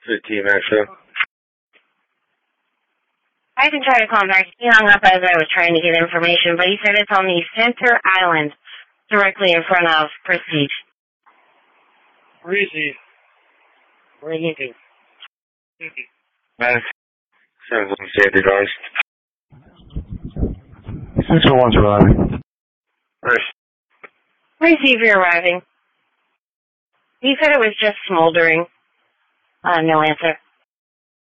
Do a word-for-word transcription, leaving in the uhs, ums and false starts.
fifteen Metro. I can try to call him back. He hung up as I was trying to get information, but he said it's on the center island, directly in front of Prestige. Where is he? We're looking. Max. Sounds like safety guys. six oh one's arriving. First. Receiver arriving. He said it was just smoldering. Uh, no answer.